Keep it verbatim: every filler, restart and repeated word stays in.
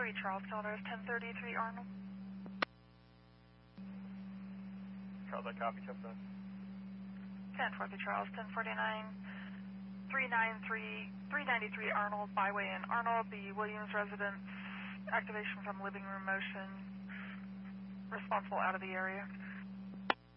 three Charles, Calder is ten thirty-three Arnold. Charles, I copy, jump in. ten forty Charles, ten forty-nine, three ninety-three, three ninety-three Arnold, byway in Arnold, the Williams residence, activation from living room motion, responsible out of the area.